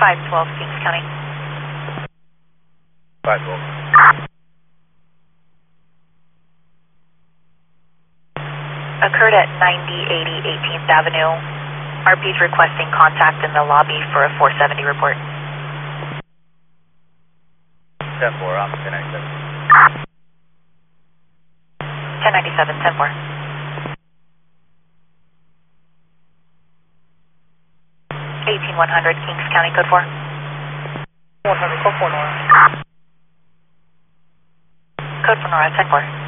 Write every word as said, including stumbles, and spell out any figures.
five twelve, Kings County. five twelve. Occurred at ninety eighty eighteenth Avenue. R P's requesting contact in the lobby for a four seventy report. ten four, I'm ten ninety-seven. ten ninety-seven, ten four. eighteen one hundred, Kings County, code four. one hundred, code four, Nora. Code four, Nora, ten four.